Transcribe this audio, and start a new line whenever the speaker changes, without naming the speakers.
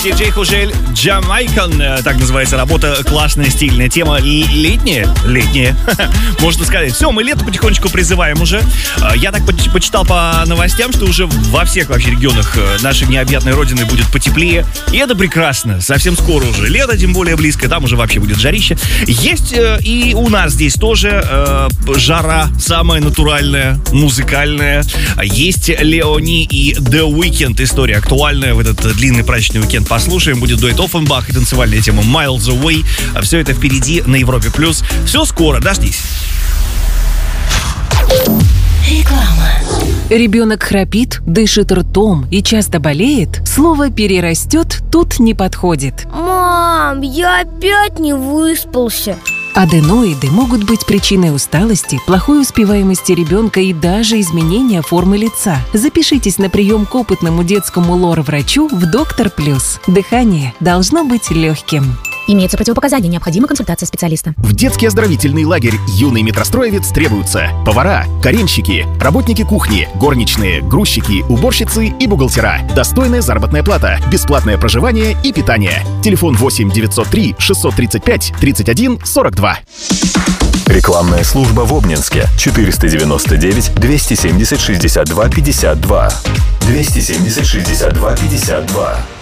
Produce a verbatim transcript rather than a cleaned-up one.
Диджей Хужель, Jamaican, так называется работа, классная, стильная тема, летняя, летняя, можно сказать. Все, мы лето потихонечку призываем уже. Я так почитал по новостям, что уже во всех вообще регионах нашей необъятной родины будет потеплее, и это прекрасно, совсем скоро уже лето, тем более близко, там уже вообще будет жарище. Есть и у нас здесь тоже э, жара самая натуральная, музыкальная. Есть Леони и The Weeknd, история актуальная в этот длинный праздничный уикенд. Послушаем, будет дуэт Оффенбах и танцевальная тема Miles Away. Все это впереди на Европе Плюс. Все скоро, дождись.
Реклама. Ребенок храпит, дышит ртом и часто болеет? Слово «перерастет» тут не подходит.
Мам, я опять не выспался.
Аденоиды могут быть причиной усталости, плохой успеваемости ребенка и даже изменения формы лица. Запишитесь на прием к опытному детскому лор-врачу в Доктор Плюс. Дыхание должно быть легким.
Имеются противопоказания, необходима консультация специалиста.
В детский оздоровительный лагерь «Юный метростроевец» требуются повара, каренщики, работники кухни, горничные, грузчики, уборщицы и бухгалтера. Достойная заработная плата, бесплатное проживание и питание. Телефон восемь девятьсот три шестьсот тридцать пять тридцать один сорок два.
Рекламная служба в Обнинске. четыреста девяносто девять двести семьдесят шестьдесят два пятьдесят два. двести семьдесят шестьдесят два пятьдесят два.